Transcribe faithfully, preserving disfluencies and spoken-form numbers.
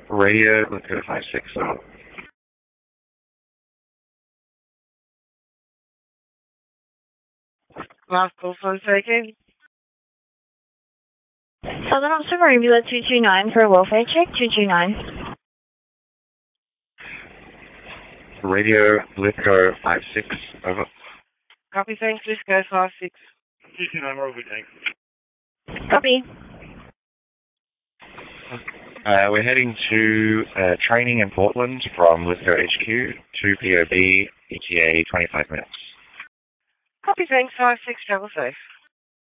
Radio, let's go to five six. Last call phone taken. Southern Officer Maribula two two nine for a welfare check, two two nine. Radio, let's go five six, over. Copy, thanks, let's go five six. two two nine, Robert, thanks. Copy. Uh, we're heading to uh, training in Portland from Lithgow H Q to P O B, E T A twenty-five minutes. Copy, thanks, five six, travel safe.